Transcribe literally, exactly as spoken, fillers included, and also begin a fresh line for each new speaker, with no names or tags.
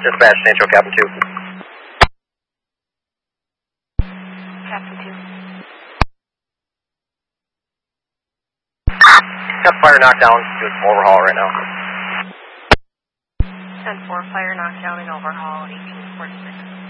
Dispatch, Sancho, Captain two.
Captain two.
Got fire knockdown, doing some overhaul right now.
ten four, fire knockdown and overhaul, eighteen forty-six.